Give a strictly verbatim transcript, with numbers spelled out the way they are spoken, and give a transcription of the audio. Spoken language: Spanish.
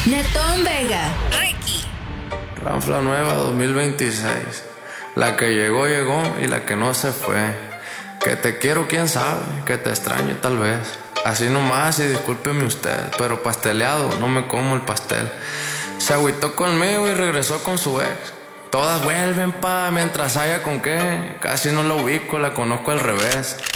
Netón Vega, Ricky. Ranfla nueva dos mil veintiséis. La que llegó, llegó y la que no se fue. Que te quiero, quién sabe, que te extraño tal vez. Así nomás y discúlpeme usted, pero pasteleado, no me como el pastel. Se agüitó conmigo y regresó con su ex. Todas vuelven pa, mientras haya con qué. Casi no la ubico, la conozco al revés.